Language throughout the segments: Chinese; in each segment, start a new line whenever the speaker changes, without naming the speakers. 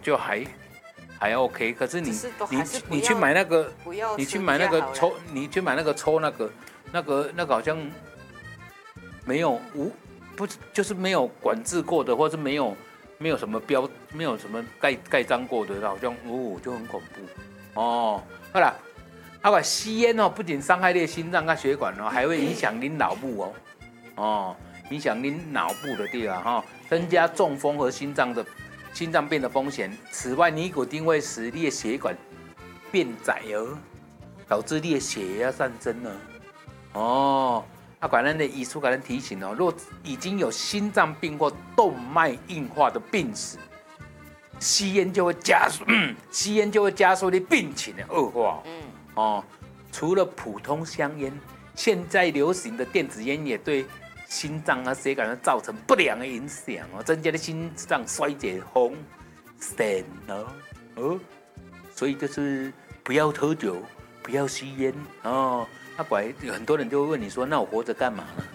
就还 OK， 可是你去买那个，你去买那个抽那个好像没有不就是没有管制过的，或是没有什么没有什么盖章过的，好像就很恐怖哦。好啦，吸烟不仅伤害你的心脏跟血管还会影响你脑部影响你脑部的地方增加中风和心脏病的风险。此外，尼古丁会使你的血管变窄导致你的血压上升管咱的医师给咱提醒若已经有心脏病或动脉硬化的病史，吸烟就会加速你病情的恶化。除了普通香烟，现在流行的电子烟也对心脏血管造成不良的影响增加了心脏衰竭风险所以就是不要喝酒，不要吸烟很多人就会问你说，那我活着干嘛呢？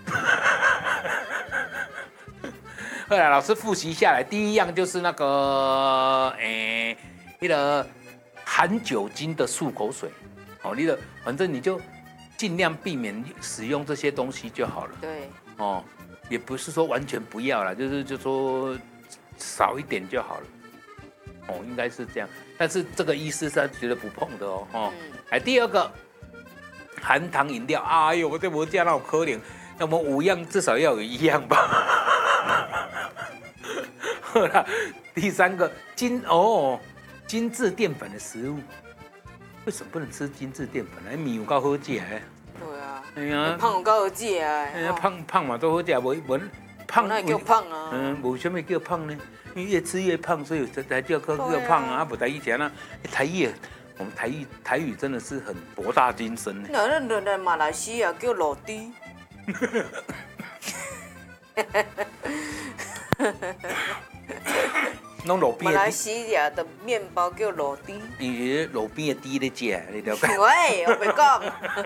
后来老师复习下来，第一样就是那个含酒精的漱口水反正你就尽量避免使用这些东西就好了。
对
也不是说完全不要啦，就说少一点就好了。应该是这样，但是这个医师是绝对不碰的第二个，含糖饮料，哎呦，我这没加那么可怜，那么5样至少要有1样吧。第三个，精致淀粉的食物，为什么不能吃精致淀粉呢？米有够好吃的。
对啊。
哎呀，
胖有够好吃啊。
胖嘛都好吃，无胖。
那叫胖啊。
无什么叫胖呢？因为越吃越胖，所以才叫胖啊。不在以前啊，我们台语真的是很博大精深呢。
那在马来西亚叫裸滴。马来西亚的面包叫裸滴。
因为路边的滴在吃，你了解？
喂，我没讲。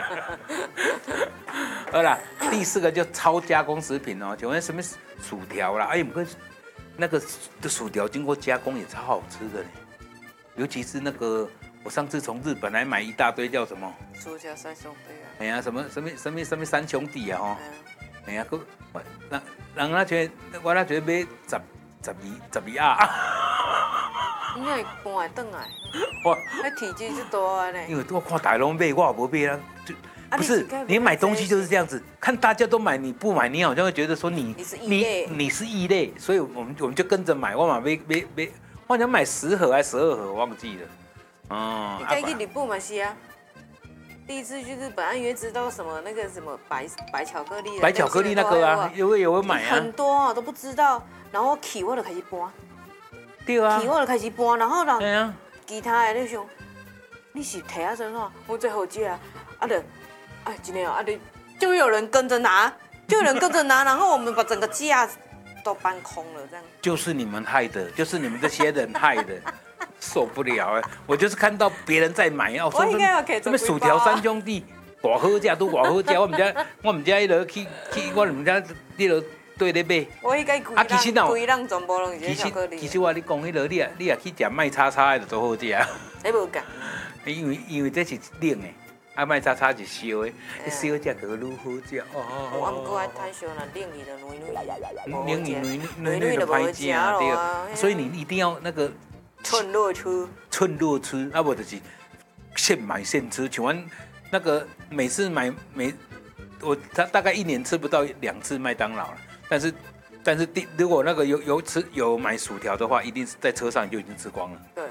好啦，第4个就超加工食品就像什么薯条啦，不过那个的薯条经过加工也超好吃的呢，尤其是那个。我上次从日本来买一大堆叫什么？
薯条三兄弟啊！
哎呀，什么三兄弟啊哎呀，人那觉得我那觉得买12啊。
应该搬会转来。那体积就大呢。
因为我看大龙买，我也不买啊。不是，你买东西就是这样子，看大家都买，你不买，你好像会觉得说你是异类，所以我们就跟着买。我买，我好像买10盒还是12盒，我忘记了。
你该去日本嘛是啊？第一次去日本，因为知道什么那个什么白巧克力，
白巧克力那个啊，有买啊。
很多都不知道，然后起我就开始搬。
对啊。
起我就开始搬，然后呢，其他的你想，你是摕啊什么？我最好吃啊，今天就有人跟着拿，然后我们把整个架都搬空了，这样。
就是你们害的，就是你们这些人害的。受不了我就是看到别人在买
我应该要给
什么薯条三兄弟，多好吃都多好吃。我们家迄落去我们家迄落对咧买。
我应该规人全部拢是巧克力。
其实我你讲迄落，你也去食麦叉叉的就多好吃啊。
你无讲？
因为这是冷的，麦叉叉是烧的，烧吃就愈好吃
我毋过爱太烧啦，冷去就
软就歹吃对。所以你一定要那个。
趁热吃，
不就是现买现吃。像阮那个每次我大概1年吃不到2次麦当劳了，但是如果那个有买薯条的话，一定是在车上就已经吃光了。
对，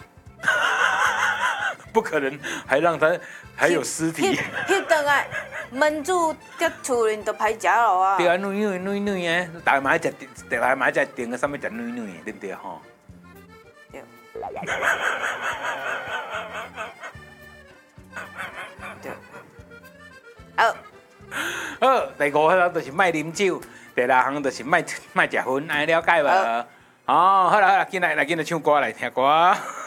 不可能还有尸体。
迄顿啊，焖煮在厝里都歹食咯啊。
对啊，软的，大家买食订个什么食软的，对不对吼？好，第5项就是莫啉酒，第6项就是莫食薰，安尼了解无？好啦，进来唱歌来听歌。